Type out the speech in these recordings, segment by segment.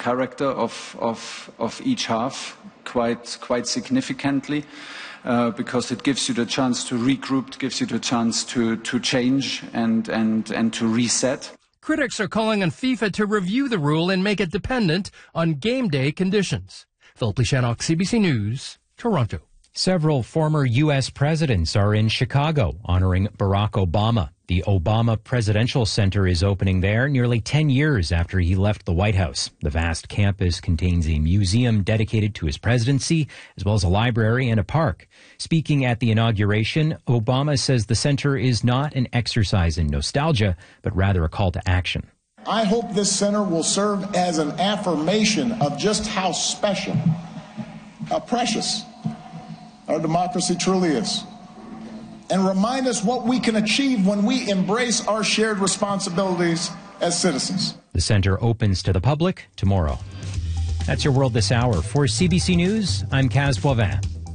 character of each half quite significantly, because it gives you the chance to regroup, gives you the chance to change and to reset. Critics are calling on FIFA to review the rule and make it dependent on game day conditions. Philip Lishanok, CBC News, Toronto. Several former U.S. presidents are in Chicago honoring Barack Obama. The Obama Presidential Center is opening there nearly 10 years after he left the White House. The vast campus contains a museum dedicated to his presidency, as well as a library and a park. Speaking at the inauguration, Obama says the center is not an exercise in nostalgia, but rather a call to action. I hope this center will serve as an affirmation of just how special, how precious our democracy truly is, and remind us what we can achieve when we embrace our shared responsibilities as citizens. The center opens to the public tomorrow. That's your World This Hour. For CBC News, I'm Kaz Boivin.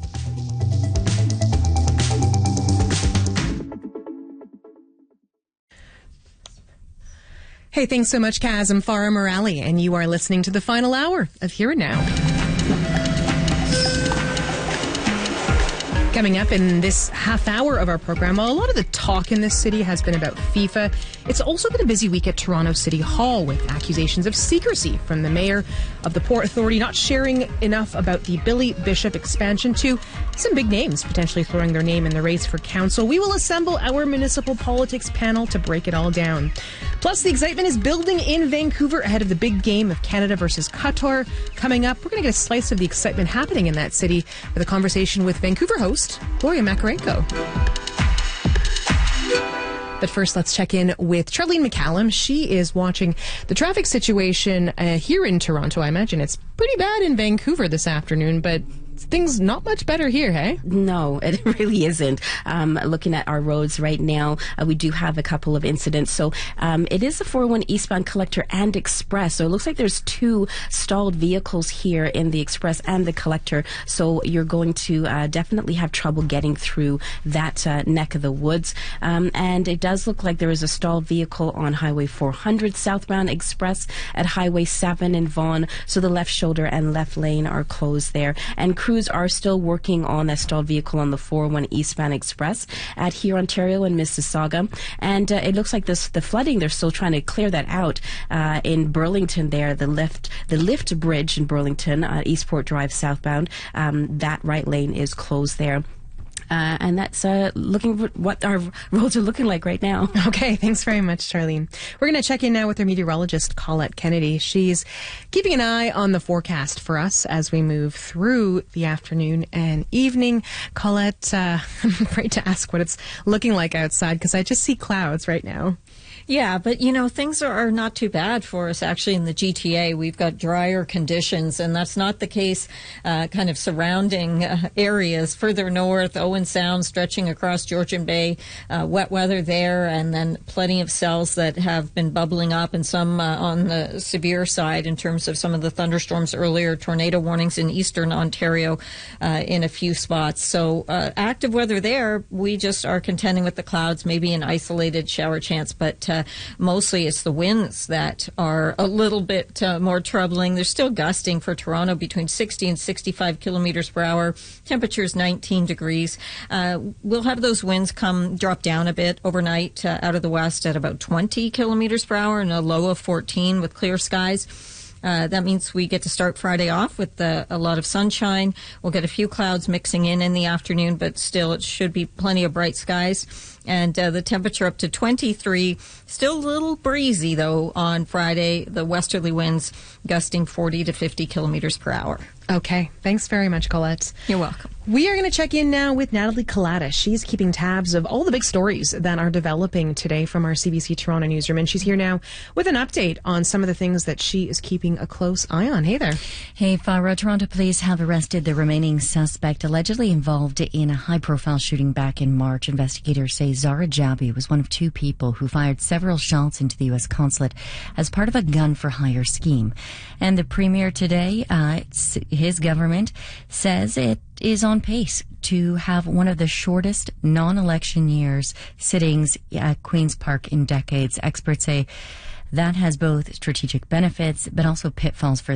Hey, thanks so much, Kaz. I'm Farah Morali, and you are listening to the final hour of Here and Now. Coming up in this half hour of our program, well, a lot of the talk in this city has been about FIFA. It's also been a busy week at Toronto City Hall with accusations of secrecy from the mayor of the Port Authority not sharing enough about the Billy Bishop expansion to some big names potentially throwing their name in the race for council. We will assemble our municipal politics panel to break it all down. Plus, the excitement is building in Vancouver ahead of the big game of Canada versus Qatar coming up. We're going to get a slice of the excitement happening in that city with a conversation with Vancouver host Gloria Makarenko. But first, let's check in with Charlene McCallum. She is watching the traffic situation here in Toronto. I imagine it's pretty bad in Vancouver this afternoon, but things not much better here, hey? No, it really isn't. Looking at our roads right now, we do have a couple of incidents. So it is the 401 eastbound Collector and Express. So it looks like there's two stalled vehicles here in the Express and the Collector. So you're going to definitely have trouble getting through that neck of the woods. And it does look like there is a stalled vehicle on Highway 400 southbound Express at Highway 7 in Vaughan. So the left shoulder and left lane are closed there. And crews are still working on that stalled vehicle on the 401 eastbound Express at here Ontario and Mississauga. And it looks like the flooding, they're still trying to clear that out in Burlington there. The lift bridge in Burlington, Eastport Drive southbound, that right lane is closed there. And that's looking at what our roads are looking like right now. Okay, thanks very much, Charlene. We're going to check in now with our meteorologist, Colette Kennedy. She's keeping an eye on the forecast for us as we move through the afternoon and evening. Colette, I'm afraid to ask what it's looking like outside because I just see clouds right now. Yeah, but, things are not too bad for us, actually, in the GTA. We've got drier conditions, and that's not the case kind of surrounding areas further north, Owen Sound stretching across Georgian Bay, wet weather there, and then plenty of cells that have been bubbling up, and some on the severe side in terms of some of the thunderstorms earlier, tornado warnings in eastern Ontario in a few spots. So active weather there. We just are contending with the clouds, maybe an isolated shower chance, but mostly it's the winds that are a little bit more troubling. They're still gusting for Toronto between 60 and 65 kilometers per hour. Temperatures 19 degrees. We'll have those winds drop down a bit overnight out of the west at about 20 kilometers per hour and a low of 14 with clear skies. That means we get to start Friday off with a lot of sunshine. We'll get a few clouds mixing in the afternoon, but still it should be plenty of bright skies. And the temperature up to 23. Still a little breezy, though, on Friday. The westerly winds gusting 40 to 50 kilometers per hour. Okay. Thanks very much, Colette. You're welcome. We are going to check in now with Natalie Collada. She's keeping tabs of all the big stories that are developing today from our CBC Toronto newsroom. And she's here now with an update on some of the things that she is keeping a close eye on. Hey there. Hey, Farah. Toronto police have arrested the remaining suspect allegedly involved in a high-profile shooting back in March. Investigators say Zara Jabi was one of two people who fired several shots into the U.S. consulate as part of a gun-for-hire scheme. And the premier today, his government says it is on pace to have one of the shortest non-election years sittings at Queen's Park in decades. Experts say that has both strategic benefits but also pitfalls for